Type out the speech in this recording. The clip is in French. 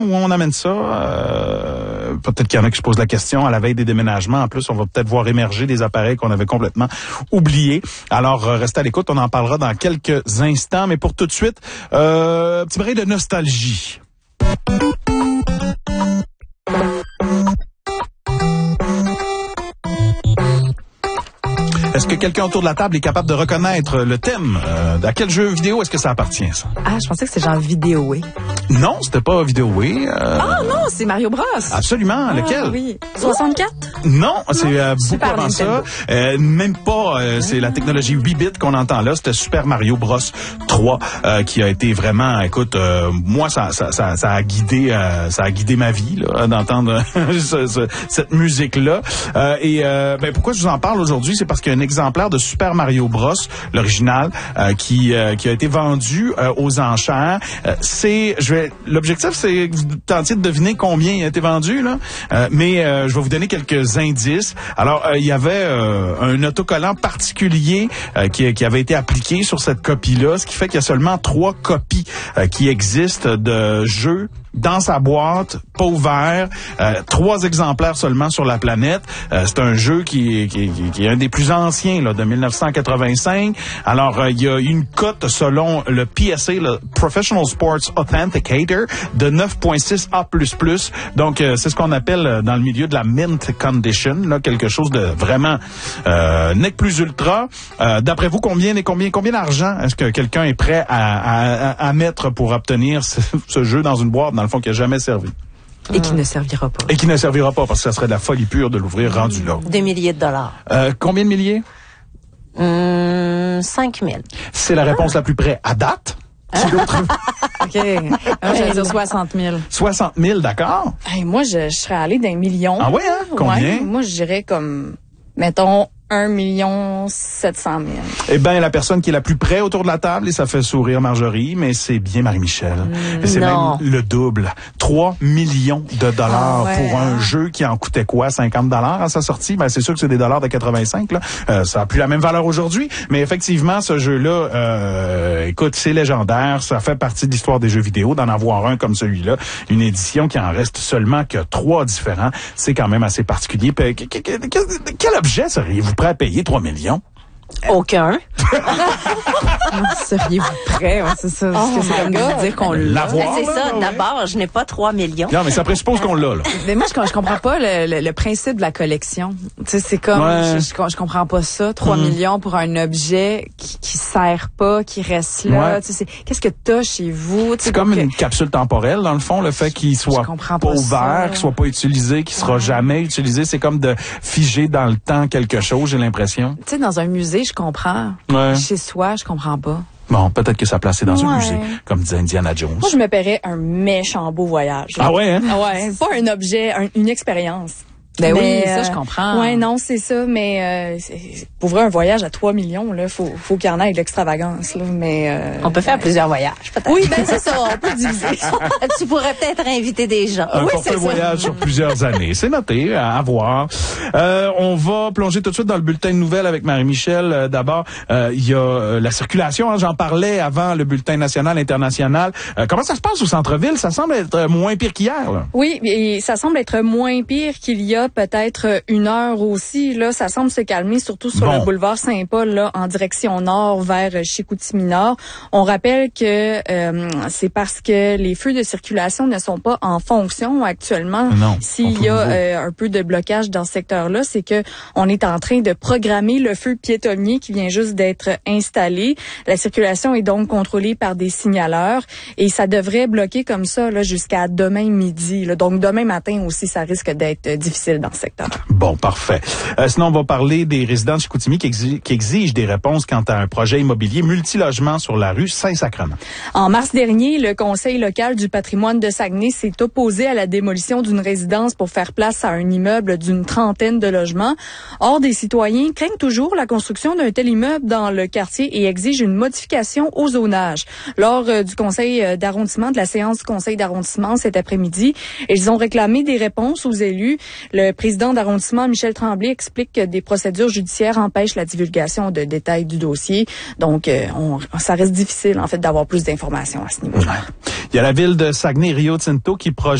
où on amène ça? Peut-être qu'il y en a qui se posent la question à la veille des déménagements. En plus, on va peut-être voir émerger des appareils qu'on avait complètement oubliés. Alors, restez à l'écoute. On en parlera dans quelques instants. Mais pour tout de suite, petit brin de nostalgie. Est-ce que quelqu'un autour de la table est capable de reconnaître le thème? À quel jeu vidéo est-ce que ça appartient, ça? Ah, je pensais que c'était genre Vidéoway. Non, c'était pas Vidéoway. Ah non, c'est Mario Bros. Absolument. Ah, lequel? Oui. 64? Non, c'est beaucoup Super avant Nintendo. ça. Même pas. C'est la technologie 8-bit qu'on entend là. C'était Super Mario Bros 3 qui a été vraiment. Écoute, moi ça a guidé ma vie là, d'entendre cette musique là. Pourquoi je vous en parle aujourd'hui, c'est parce qu'il y a un exemplaire de Super Mario Bros, l'original, qui a été vendu aux enchères. L'objectif, c'est que vous tentiez de deviner combien il a été vendu là. Je vais vous donner quelques indices. Alors, il y avait un autocollant particulier qui avait été appliqué sur cette copie-là, ce qui fait qu'il y a seulement 3 copies qui existent de jeux dans sa boîte, pas ouvert, 3 exemplaires seulement sur la planète. C'est un jeu qui est un des plus anciens là, de 1985. Alors, il y a une cote selon le PSA, le Professional Sports Authenticator, de 9.6 A++. Donc, c'est ce qu'on appelle dans le milieu de la mint condition, là, quelque chose de vraiment nec plus ultra. D'après vous, combien d'argent est-ce que quelqu'un est prêt à mettre pour obtenir ce jeu dans une boîte, dans le fond, qui n'a jamais servi? Et qui ne servira pas. Et qui ne servira pas, parce que ça serait de la folie pure de l'ouvrir rendu là. Des milliers de dollars. Combien de milliers? 5 000. C'est la réponse la plus près à date. Qui d'autre? OK. J'allais dire 60 000. 60 000, d'accord. Hey, moi, je serais allée d'un million. Ah ouais, hein? Combien? Ouais, moi, je dirais comme, mettons, 1 700 000. Eh bien, la personne qui est la plus près autour de la table, et ça fait sourire Marjorie, mais c'est bien Marie-Michel. Et c'est non. même le double. 3 millions de dollars pour un jeu qui en coûtait quoi? 50 dollars à sa sortie? Ben, c'est sûr que c'est des dollars de 85, là. Ça a plus la même valeur aujourd'hui. Mais effectivement, ce jeu-là, écoute, c'est légendaire. Ça fait partie de l'histoire des jeux vidéo. D'en avoir un comme celui-là. Une édition qui en reste seulement que 3 différents. C'est quand même assez particulier. Quel objet seriez-vous prêt à payer 3 millions? Aucun. Seriez-vous prêt? Ouais, c'est ça. Parce que c'est comme de dire qu'on l'a. L'avoir, C'est ça. là, D'abord, je n'ai pas 3 millions. Non, mais ça présuppose qu'on l'a, là. Mais moi, je comprends pas le principe de la collection. Tu sais, c'est comme, Ouais. je comprends pas ça. 3 millions pour un objet qui sert pas, qui reste là. Ouais. Tu sais, qu'est-ce que t'as chez vous? C'est comme une capsule temporelle, dans le fond, le fait qu'il soit comprends pas pas ouvert, ça. qu'il soit pas utilisé, qu'il sera jamais utilisé. C'est comme de figer dans le temps quelque chose, j'ai l'impression. Tu sais, dans un musée, je comprends. Ouais. Chez soi, je comprends pas. Bon, peut-être que ça placé dans un Ouais. musée, comme disait Indiana Jones. Moi, je me paierais un méchant beau voyage. Ah ouais, hein? Ah ouais, pas un objet, une expérience. Ben Mais, oui, ça, je comprends. Ouais, non, c'est ça, mais pour vrai, un voyage à 3 millions, là, faut qu'il y en ait de l'extravagance, là, mais... On peut faire plusieurs voyages, peut-être. Oui, ben c'est ça, on peut diviser. Tu pourrais peut-être inviter des gens. Un Oui, forfait c'est ça. voyage sur plusieurs années. C'est noté, à voir. On va plonger tout de suite dans le bulletin de nouvelles avec Marie-Michel. D'abord, il y a la circulation. Hein, j'en parlais avant le bulletin national, international. Comment ça se passe au centre-ville? Ça semble être moins pire qu'hier, là. Oui, et ça semble être moins pire qu'il y a peut-être 1 heure aussi. Là, ça semble se calmer, surtout sur Bon. le boulevard Saint-Paul, là, en direction nord vers Chicoutimi-Nord. On rappelle que c'est parce que les feux de circulation ne sont pas en fonction actuellement. Non, S'il sont y tout a un peu de blocage dans ce secteur-là, c'est que on est en train de programmer le feu piétonnier qui vient juste d'être installé. La circulation est donc contrôlée par des signaleurs et ça devrait bloquer comme ça là, jusqu'à demain midi. Là. Donc demain matin aussi, ça risque d'être difficile dans ce secteur. Bon, parfait. Sinon, on va parler des résidents de Chicoutimi qui exigent des réponses quant à un projet immobilier multilogement sur la rue Saint-Sacrement. En mars dernier, le Conseil local du patrimoine de Saguenay s'est opposé à la démolition d'une résidence pour faire place à un immeuble d'une 30aine de logements. Or, des citoyens craignent toujours la construction d'un tel immeuble dans le quartier et exigent une modification au zonage. Lors du conseil d'arrondissement, de la séance du conseil d'arrondissement cet après-midi, ils ont réclamé des réponses aux élus. Le président d'arrondissement, Michel Tremblay, explique que des procédures judiciaires empêchent la divulgation de détails du dossier. Donc, ça reste difficile, en fait, d'avoir plus d'informations à ce niveau-là. Il y a la ville de Saguenay-Rio Tinto qui projette